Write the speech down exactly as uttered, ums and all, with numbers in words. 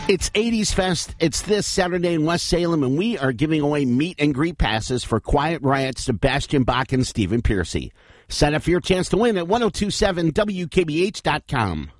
It's eighties Fest. It's this Saturday in West Salem, and we are giving away meet and greet passes for Quiet Riot, Sebastian Bach, and Stephen Piercy. Sign up for your chance to win at ten twenty-seven W K B H dot com.